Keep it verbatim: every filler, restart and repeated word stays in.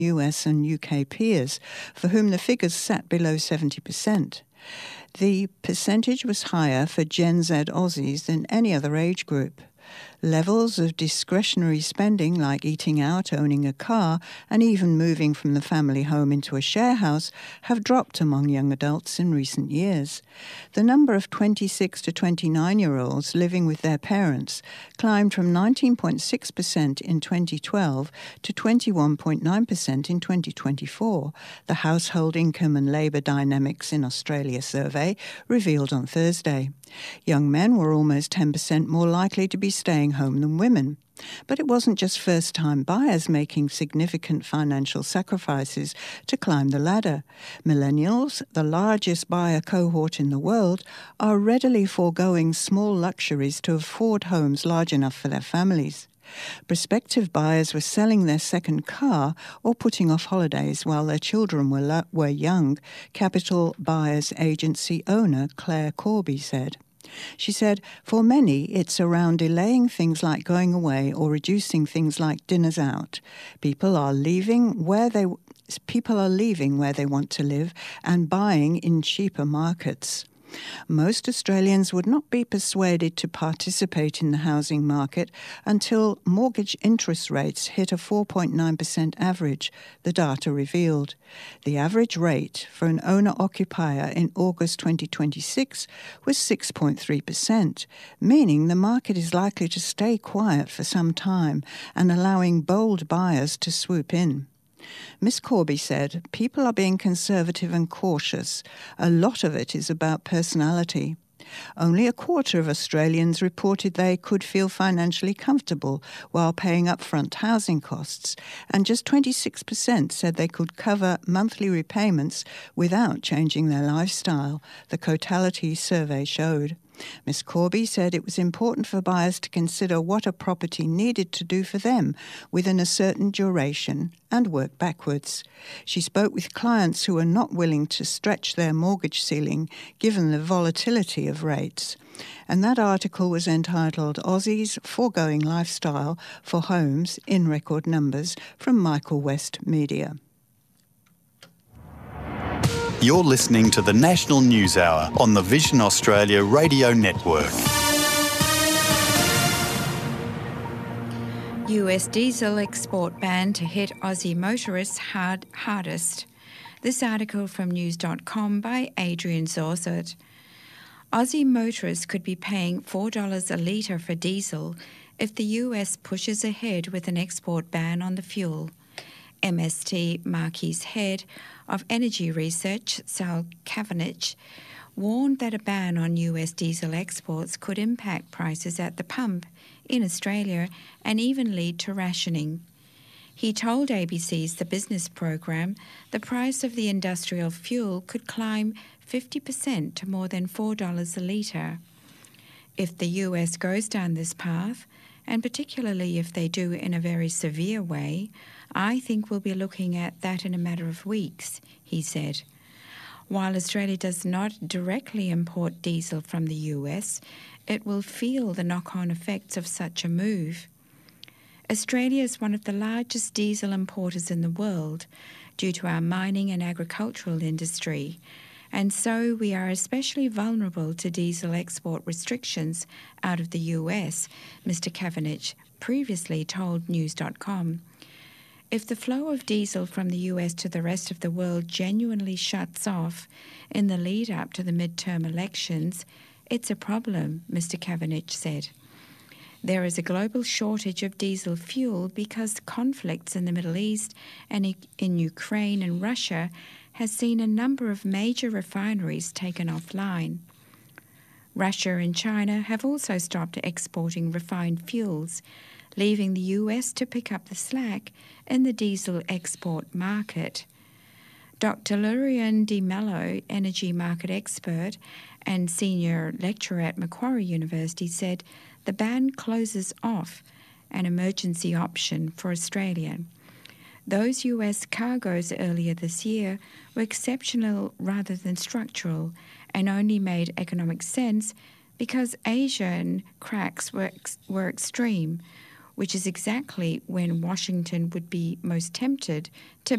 U S and U K peers, for whom the figures sat below seventy percent. The percentage was higher for Gen Z Aussies than any other age group. Levels of discretionary spending like eating out, owning a car, and even moving from the family home into a share house have dropped among young adults in recent years. The number of twenty-six to twenty-nine-year-olds living with their parents climbed from nineteen point six percent in twenty twelve to twenty-one point nine percent in twenty twenty-four, the Household Income and Labour Dynamics in Australia survey revealed on Thursday. Young men were almost ten percent more likely to be staying home than women. But it wasn't just first-time buyers making significant financial sacrifices to climb the ladder. Millennials, the largest buyer cohort in the world, are readily foregoing small luxuries to afford homes large enough for their families. Prospective buyers were selling their second car or putting off holidays while their children were, lo- were young, Capital Buyers Agency owner Claire Corby said. She said, for many, it's around delaying things like going away or reducing things like dinners out. People are leaving where they people are leaving where they want to live and buying in cheaper markets. Most Australians would not be persuaded to participate in the housing market until mortgage interest rates hit a four point nine percent average, the data revealed. The average rate for an owner-occupier in August twenty twenty-six was six point three percent, meaning the market is likely to stay quiet for some time and allowing bold buyers to swoop in. Miss Corby said, people are being conservative and cautious. A lot of it is about personality. Only a quarter of Australians reported they could feel financially comfortable while paying upfront housing costs, and just twenty-six percent said they could cover monthly repayments without changing their lifestyle, the Cotality survey showed. Miss Corby said it was important for buyers to consider what a property needed to do for them within a certain duration and work backwards. She spoke with clients who were not willing to stretch their mortgage ceiling given the volatility of rates. And that article was entitled Aussies Foregoing Lifestyle for Homes in Record Numbers from Michael West Media. You're listening to the National News Hour on the Vision Australia Radio Network. U S diesel export ban to hit Aussie motorists hard, hardest. This article from news dot com by Adrian Zorzet. Aussie motorists could be paying four dollars a litre for diesel if the U S pushes ahead with an export ban on the fuel. M S T Marquis head of energy research, Sal Kavanagh, warned that a ban on U S diesel exports could impact prices at the pump in Australia and even lead to rationing. He told A B C's The Business Program the price of the industrial fuel could climb fifty percent to more than four dollars a litre. If the U S goes down this path, and particularly if they do in a very severe way, I think we'll be looking at that in a matter of weeks, he said. While Australia does not directly import diesel from the U S, it will feel the knock-on effects of such a move. Australia is one of the largest diesel importers in the world due to our mining and agricultural industry, and so we are especially vulnerable to diesel export restrictions out of the U S, Mister Kavanagh previously told news dot com. If the flow of diesel from the U S to the rest of the world genuinely shuts off in the lead-up to the midterm elections, it's a problem, Mister Kavanagh said. There is a global shortage of diesel fuel because conflicts in the Middle East and in Ukraine and Russia has seen a number of major refineries taken offline. Russia and China have also stopped exporting refined fuels, leaving the U S to pick up the slack in the diesel export market. Doctor Lurian Di Mello, energy market expert and senior lecturer at Macquarie University, said the ban closes off an emergency option for Australia. Those U S cargoes earlier this year were exceptional rather than structural and only made economic sense because Asian cracks were, ex- were extreme, which is exactly when Washington would be most tempted to